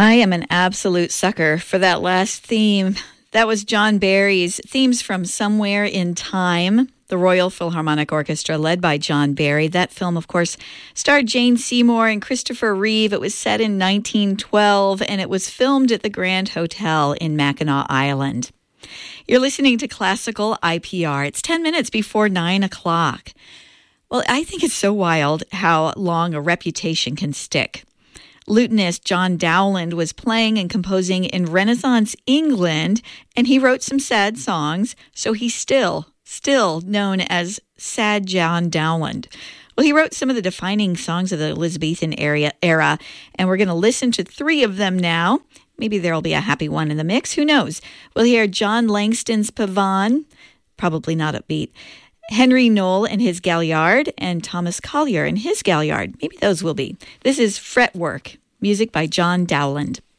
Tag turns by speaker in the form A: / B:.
A: I am an absolute sucker for that last theme. That was John Barry's Themes from Somewhere in Time, the Royal Philharmonic Orchestra led by John Barry. That film, of course, starred Jane Seymour and Christopher Reeve. It was set in 1912, and it was filmed at the Grand Hotel in Mackinac Island. You're listening to Classical IPR. It's 10 minutes before 9 o'clock. Well, I think it's so wild how long a reputation can stick. Lutenist John Dowland was playing and composing in Renaissance England, and he wrote some sad songs, so he's still known as Sad John Dowland. Well, he wrote some of the defining songs of the Elizabethan era, and we're going to listen to 3 of them now. Maybe there'll be a happy one in the mix. Who knows? We'll hear John Langston's Pavane, probably not upbeat, Henry Knoll and his Galliard, and Thomas Collier and his Galliard. Maybe those will be. This is Fretwork, music by John Dowland.